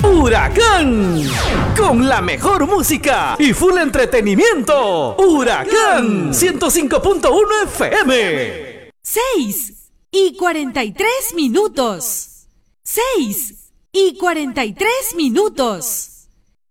Huracán, con la mejor música y full entretenimiento. Huracán 105.1 FM. 6:43. 6:43.